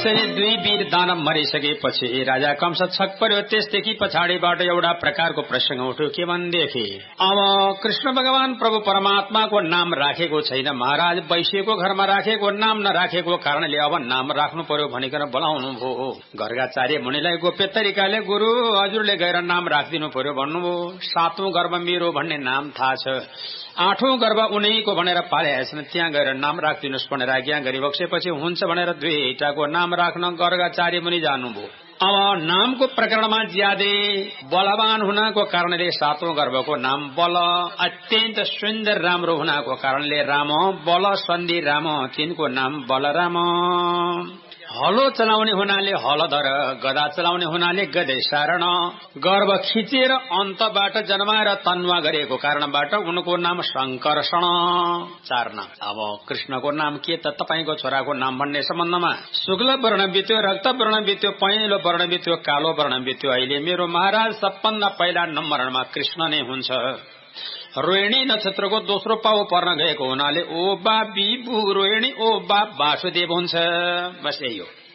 त्यसरी दुई वीर दानव मरिसकेपछि राजा कंस छक पर्यो। त्यसदेखि पछाडिबाट एउटा प्रकारको प्रसंग उठ्यो। के भनेदेखि अब कृष्ण भगवान प्रभु परमात्माको नाम राखेको छैन महाराज, वैश्यको घरमा राखेको नाम नराखेको कारणले अब नाम राख्नु पर्यो भनिकन बोलाउनु भयो। गर्गाचार्य मुनिलाई गोप्य तरिकाले गुरु हजुरले गएर नाम राखिदिनु पर्यो भन्नुभयो। 7औं गर्भ मेरो भन्ने नाम थाहा छ, 8औं गर्भ उनैको भनेर पालेका छन्, त्यहाँ गएर नाम राखिदिनुहोस् भनेर आज्ञा गरिबक्सेपछि हुन्छ भनेर दुईटाको नाम राख्न गर्गाचार्य मुनि जानुभयो। अब नामको प्रकरणमा ज्यादै बलवान हुनको कारणले 7औं गर्भको नाम बल, अत्यन्त सुन्दर राम्रो हुनको कारणले राम, बल सन्धि राम, तिनको नाम बलराम। हलो चलाउने हुनाले हलधर, गदा चलाउने हुनाले गदेशारण, गर्भ खिचेर अन्तबाट जन्माएर तन्वा गरेको कारणबाट उनको नाम शंकर्षण। 4 नाम। अब कृष्णको नाम के त तपाईको छोराको नाम भन्ने सम्बन्धमा शुक्ल वर्ण बित्यो, रक्त वर्ण बित्यो, पहेँलो वर्ण बित्यो, कालो वर्ण बित्यो। अहिले मेरो महाराज सबभन्दा पहिला नम्बरमा कृष्ण नै हुन्छ। रोहिणी नक्षत्रको दोस्रो पाउ पर्न गएको हुनाले ओ बा बिबु रोहिणी, ओ बा वासुदेव हुन्छ। बस यही हो।